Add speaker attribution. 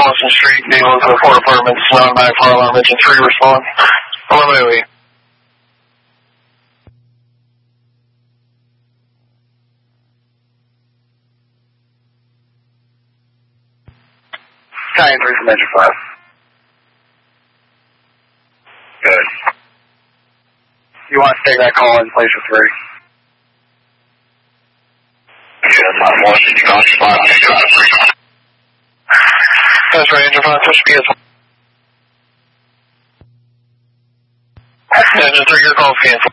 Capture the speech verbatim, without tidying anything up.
Speaker 1: Boston Street, dealing with the four apartments, non-nine fire alarm, engine three, respond. eleven A O E. Nine three from engine five. Good. You want to take that call in place for three? Yeah, nine one, you got spot. That's right, engine five, touch P S. Engine three, your call's canceled.